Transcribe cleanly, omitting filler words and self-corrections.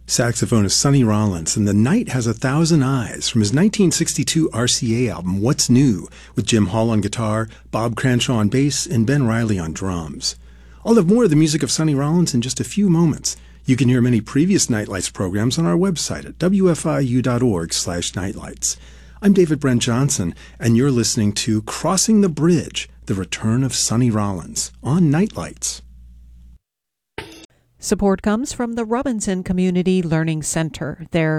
Saxophonist Sonny Rollins, and The Night Has 1,000 Eyes from his 1962 RCA album What's New, with Jim Hall on guitar, Bob Cranshaw on bass, and Ben Riley on drums. I'll have more of the music of Sonny Rollins in just a few moments. You can hear many previous Nightlights programs on our website at wfiu.org/nightlights. I'm David Brent Johnson, and you're listening to Crossing the Bridge, The Return of Sonny Rollins on Nightlights. Support comes from the Robinson Community Learning Center. Their